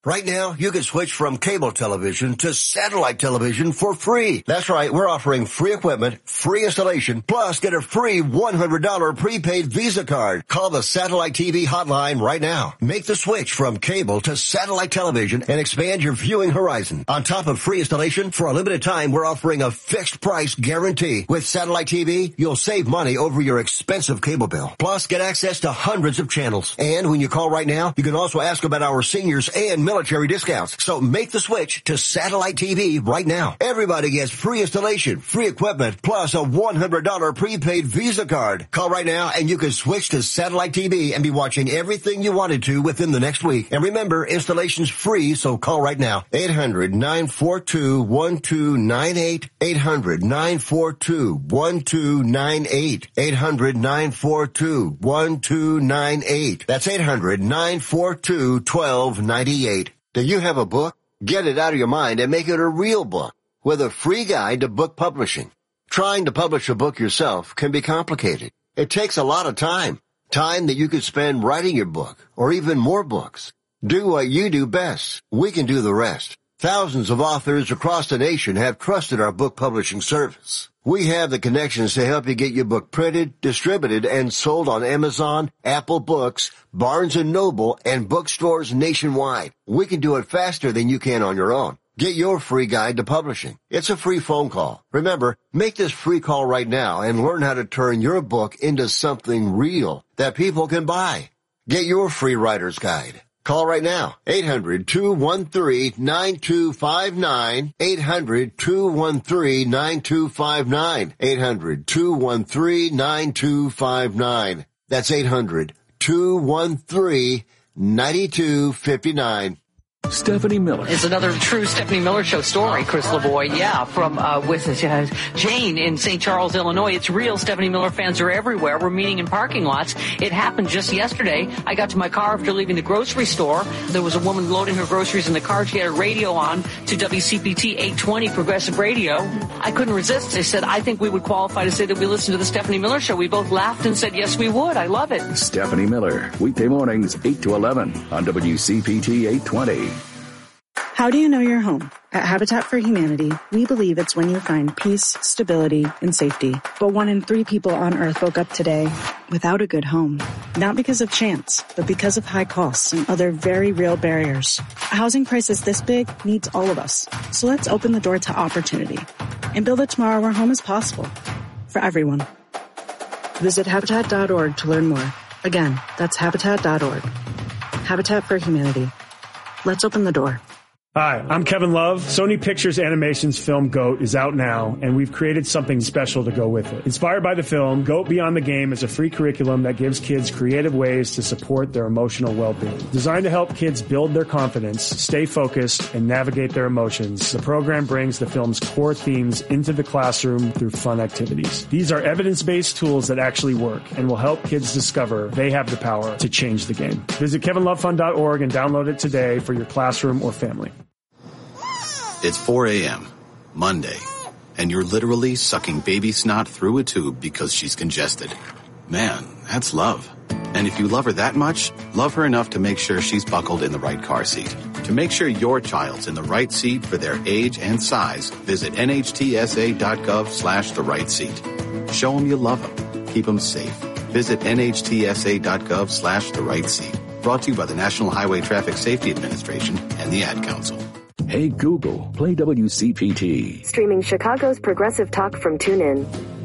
Right now, you can switch from cable television to satellite television for free. That's right, we're offering free equipment, free installation, plus get a free $100 prepaid Visa card. Call the Satellite TV hotline right now. Make the switch from cable to satellite television and expand your viewing horizon. On top of free installation, for a limited time, we're offering a fixed price guarantee. With satellite TV, you'll save money over your expensive cable bill. Plus, get access to hundreds of channels. And when you call right now, you can also ask about our seniors and military discounts. So make the switch to satellite TV right now. Everybody gets free installation, free equipment, plus a $100 prepaid Visa card. Call right now and you can switch to satellite TV and be watching everything you wanted to within the next week. And remember, installation's free, so call right now. 800-942-1298. 800-942-1298. 800-942-1298. That's 800-942-1298. Do you have a book? Get it out of your mind and make it a real book with a free guide to book publishing. Trying to publish a book yourself can be complicated. It takes a lot of time that you could spend writing your book or even more books. Do what you do best. We can do the rest. Thousands of authors across the nation have trusted our book publishing service. We have the connections to help you get your book printed, distributed, and sold on Amazon, Apple Books, Barnes & Noble, and bookstores nationwide. We can do it faster than you can on your own. Get your free guide to publishing. It's a free phone call. Remember, make this free call right now and learn how to turn your book into something real that people can buy. Get your free writer's guide. Call right now. 800-213-9259. 800-213-9259. 800-213-9259. That's 800-213-9259. Stephanie Miller. It's another true Stephanie Miller Show story, Chris LeBoy. Yeah, from with Jane in St. Charles, Illinois. It's real. Stephanie Miller fans are everywhere. We're meeting in parking lots. It happened just yesterday. I got to my car after leaving the grocery store. There was a woman loading her groceries in the car. She had a radio on to WCPT 820 Progressive Radio. I couldn't resist. I said, I think we would qualify to say that we listen to the Stephanie Miller Show. We both laughed and said, yes, we would. I love it. Stephanie Miller, weekday mornings, 8 to 11 on WCPT 820. How do you know you're home? At Habitat for Humanity, we believe it's when you find peace, stability, and safety. But 1 in 3 people on Earth woke up today without a good home. Not because of chance, but because of high costs and other very real barriers. A housing crisis this big needs all of us. So let's open the door to opportunity and build a tomorrow where home is possible for everyone. Visit Habitat.org to learn more. Again, that's Habitat.org. Habitat for Humanity. Let's open the door. Hi, I'm Kevin Love. Sony Pictures Animation's film GOAT is out now, and we've created something special to go with it. Inspired by the film, GOAT Beyond the Game is a free curriculum that gives kids creative ways to support their emotional well-being. Designed to help kids build their confidence, stay focused, and navigate their emotions, the program brings the film's core themes into the classroom through fun activities. These are evidence-based tools that actually work and will help kids discover they have the power to change the game. Visit kevinlovefund.org and download it today for your classroom or family. It's 4 a.m., Monday, and you're literally sucking baby snot through a tube because she's congested. Man, that's love. And if you love her that much, love her enough to make sure she's buckled in the right car seat. To make sure your child's in the right seat for their age and size, visit nhtsa.gov/the right seat. Show them you love them. Keep them safe. Visit nhtsa.gov/the right seat. Brought to you by the National Highway Traffic Safety Administration and the Ad Council. Hey Google, play WCPT. Streaming Chicago's progressive talk from TuneIn.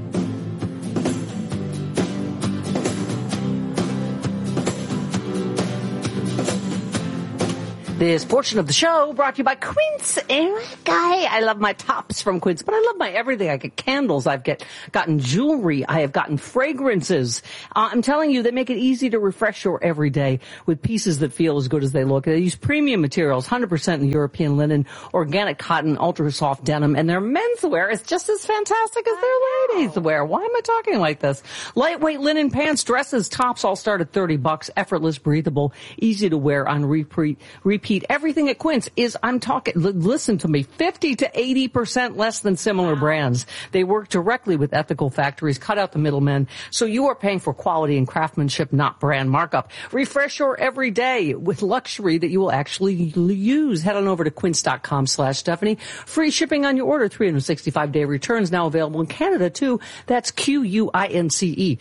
This portion of the show brought to you by Quince Eric. I love my tops from Quince, but I love my everything. I get candles. I've gotten jewelry. I have gotten fragrances. I'm telling you, they make it easy to refresh your everyday with pieces that feel as good as they look. They use premium materials, 100% European linen, organic cotton, ultra soft denim, and their menswear is just as fantastic as their ladies' wear. Why am I talking like this? Lightweight linen pants, dresses, tops all start at $30. Effortless, breathable, easy to wear on repeat heat, everything at Quince is, I'm talking, listen to me, 50 to 80% less than similar brands. They work directly with ethical factories, cut out the middlemen, so you are paying for quality and craftsmanship, not brand markup. Refresh your every day with luxury that you will actually use. Head on over to quince.com/Stephanie. Free shipping on your order, 365-day returns now available in Canada too. That's QUINCE.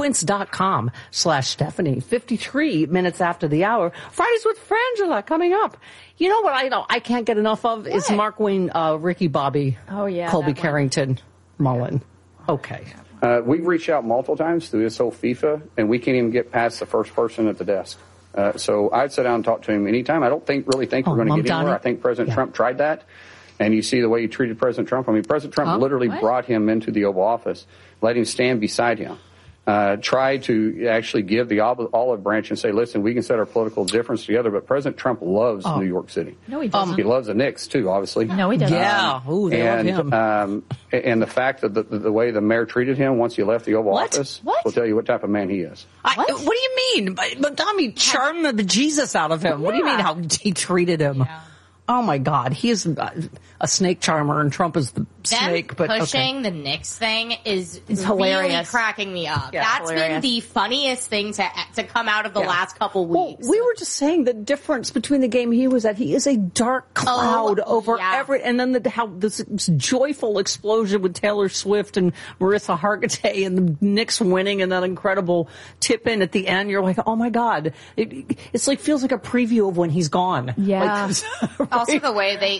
Quince.com/Stephanie. 53 minutes after the hour. Fridays with Frangela coming up. You know what I can't get enough of is Mark Wayne, Ricky Bobby, Colby Carrington, Mullen. Okay. We've reached out multiple times through this whole FIFA, and we can't even get past the first person at the desk. So I'd sit down and talk to him anytime. I don't really think we're going to get anywhere. I think President Trump tried that. And you see the way he treated President Trump. I mean, President Trump literally brought him into the Oval Office, let him stand beside him, tried to actually give the olive branch and say, listen, we can set our political difference together, but President Trump loves New York City. No, he doesn't. He loves the Knicks, too, obviously. No, he doesn't. Yeah. Ooh, they love him. And the fact that the way the mayor treated him once he left the Oval Office will tell you what type of man he is. What do you mean? But Tommy charmed the Jesus out of him. Yeah. What do you mean how he treated him? Yeah. Oh, my God. He is a snake charmer, and Trump is the snake. But pushing the Knicks thing is hilarious. Really cracking me up. Yeah, That's been the funniest thing to come out of the last couple weeks. Well, we were just saying the difference between the game he was at. He is a dark cloud over every, and then how this joyful explosion with Taylor Swift and Marissa Hargitay and the Knicks winning and that incredible tip in at the end. You're like, oh my God. It's like, feels like a preview of when he's gone. Yeah. Like, also the way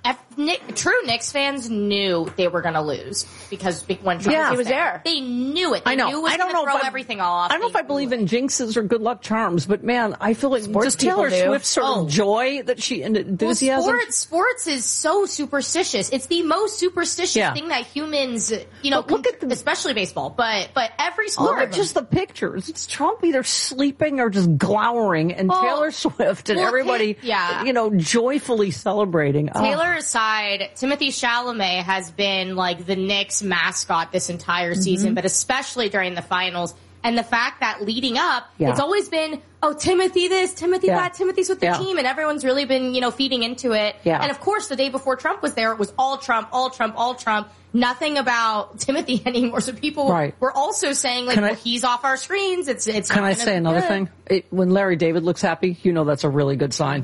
true Knicks fans knew they were going to lose because when Trump was there. They knew it. They knew it was going to throw everything all off. I don't know if I believe in jinxes or good luck charms, but man, I feel like just Taylor Swift's sort of joy that she and enthusiasm. Well, sports is so superstitious. It's the most superstitious thing that humans, look at especially baseball, but every sport. Look at just the pictures. It's Trump either sleeping or just glowering, and Taylor Swift and everybody, joyfully celebrating. Taylor aside, Timothy Chalamet has been like the Knicks mascot this entire season, but especially during the finals. And the fact that leading up, it's always been, Timothy this, Timothy that, Timothy's with the team, and everyone's really been, feeding into it. Yeah. And of course, the day before Trump was there, it was all Trump, all Trump, all Trump. Nothing about Timothy anymore. So people were also saying, he's off our screens. It's Can I say another thing? When Larry David looks happy, that's a really good sign.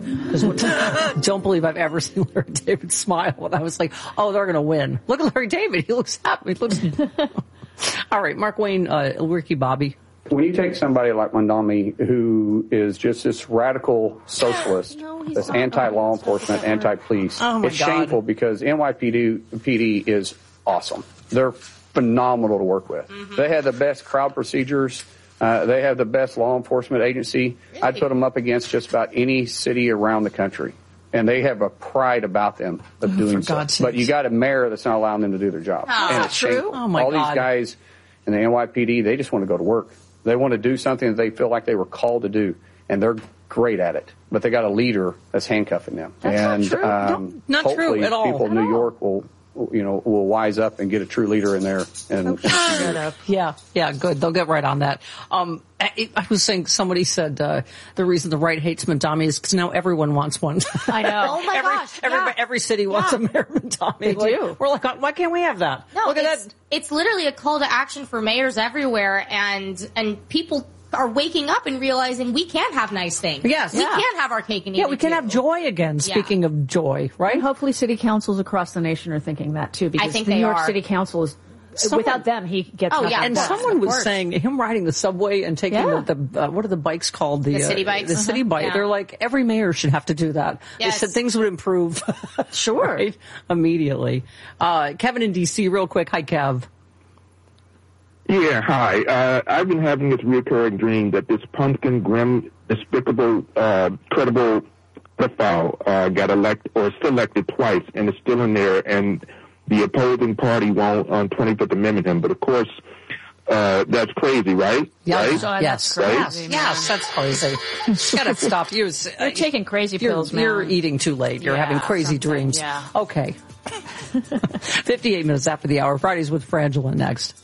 Don't believe I've ever seen Larry David smile. And I was like, they're going to win. Look at Larry David. He looks happy. All right, Mark Wayne, Ricky Bobby. When you take somebody like Mondami, who is just this radical socialist, that's anti-law enforcement, anti-police, it's shameful because NYPD is awesome. They're phenomenal to work with. Mm-hmm. They have the best crowd procedures. They have the best law enforcement agency. Really? I'd put them up against just about any city around the country. And they have a pride about them of doing so. But you got a mayor that's not allowing them to do their job. And it's true? Oh my God. All these guys in the NYPD, they just want to go to work. They want to do something that they feel like they were called to do. And they're great at it. But they got a leader that's handcuffing them. That's not true. Not true at all. People in New York will wise up and get a true leader in there. And yeah, good. They'll get right on that. I was saying, somebody said the reason the right hates Mondami is because now everyone wants one. I know. Oh my gosh. Every city wants a Mayor Mondami. They do. We're like, why can't we have that? No, look at that. It's literally a call to action for mayors everywhere, and people are waking up and realizing we can have nice things. Yes. We can have our cake and eat it. Yeah, we can have joy again, speaking of joy, right? And hopefully city councils across the nation are thinking that too, because I think the New York City Council is, without them, he gets nothing. And someone was saying, him riding the subway and taking what are the bikes called? The city bikes? The city bike. Yeah. They're like, every mayor should have to do that. Yes. They said things would improve. Sure. Right? Immediately. Kevin in D.C., real quick. Hi, Kev. Yeah, hi. I've been having this recurring dream that this pumpkin, grim, despicable, credible pedophile got elected or selected twice and is still in there, and the opposing party won't on 25th Amendment him. But of course, that's crazy, right? Yes, right? Yes, right? Yes, that's crazy. Gotta stop. You're taking crazy pills, man. You're eating too late. You're having crazy dreams. Yeah. Okay. 58 minutes after the hour. Fridays with Frangela next.